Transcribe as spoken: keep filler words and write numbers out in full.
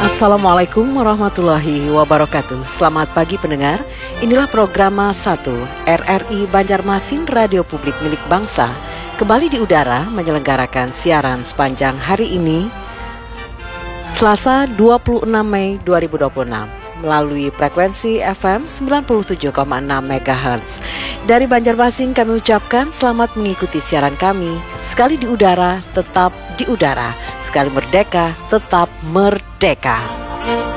Assalamualaikum warahmatullahi wabarakatuh. Selamat pagi pendengar. Inilah program satu R R I Banjarmasin Radio Publik Milik Bangsa kembali di udara menyelenggarakan siaran sepanjang hari ini Selasa dua puluh enam Mei dua ribu dua puluh enam melalui frekuensi F M sembilan puluh tujuh koma enam megahertz. Dari Banjarmasin kami ucapkan selamat mengikuti siaran kami. Sekali di udara, tetap di udara. Sekali merdeka, tetap merdeka.